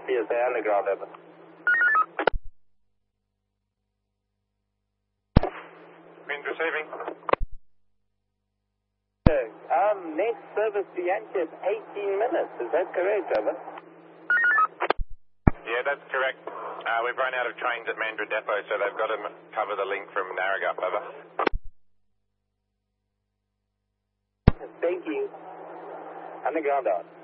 PSA underground, over. Wind receiving. Next service to Yankee is 18 minutes, is that correct, over? Yeah, that's correct. We've run out of trains at Mandurah Depot, so they've got to cover the link from Narragamutt, over. Thank you. Underground out.